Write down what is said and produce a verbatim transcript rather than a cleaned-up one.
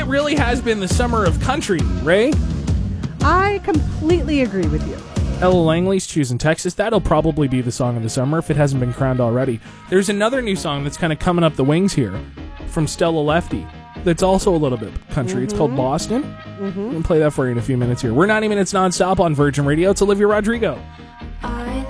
it really has been the summer of country, Ray. I completely agree with you. Ella Langley's Choosing Texas. That'll probably be the song of the summer if it hasn't been crowned already. There's another new song that's kind of coming up the wings here from Stella Lefty that's also a little bit country. Mm-hmm. It's called Boston. Mm-hmm. I'm going to play that for you in a few minutes here. We're ninety minutes nonstop on Virgin Radio. It's Olivia Rodrigo